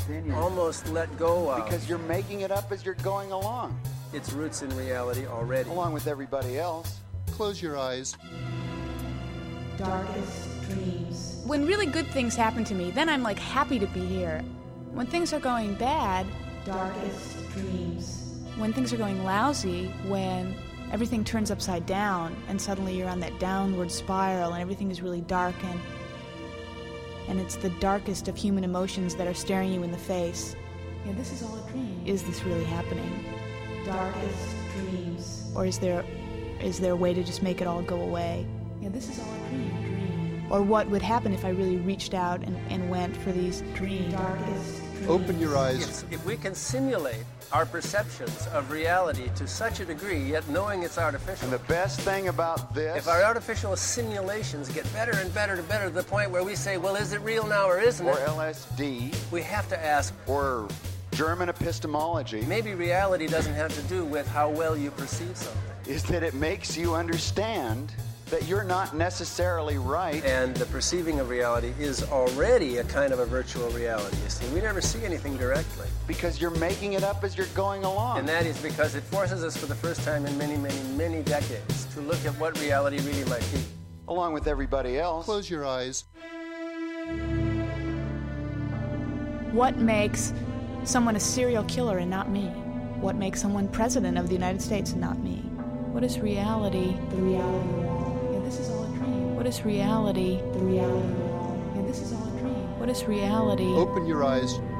almost let go of. Because you're making it up as you're going along. Its roots in reality already. Along with everybody else. Close your eyes. Darkest dreams. When really good things happen to me, then I'm like happy to be here. When things are going bad, darkest dreams. When things are going lousy, when everything turns upside down and suddenly you're on that downward spiral and everything is really dark and it's the darkest of human emotions that are staring you in the face. Yeah, this is all a dream. Is this really happening? Darkest dreams. Or is there a way to just make it all go away? Yeah, this is all a dream. Or what would happen if I really reached out and went for these dreams? Darkest dreams. Open your eyes. If we can simulate our perceptions of reality to such a degree, yet knowing it's artificial. And the best thing about this... If our artificial simulations get better and better to the point where we say, well, is it real now or isn't it? Or LSD. We have to ask... Or German epistemology. Maybe reality doesn't have to do with how well you perceive something. Is that it makes you understand that you're not necessarily right. And the perceiving of reality is already a kind of a virtual reality, you see. We never see anything directly. Because you're making it up as you're going along. And that is because it forces us for the first time in many, many, many decades to look at what reality really might be. Along with everybody else. Close your eyes. What makes someone a serial killer and not me? What makes someone president of the United States and not me? What is reality? The reality wall. Yeah, this is all a dream. What is reality? The reality wall. Yeah, this is all a dream. What is reality? Open your eyes.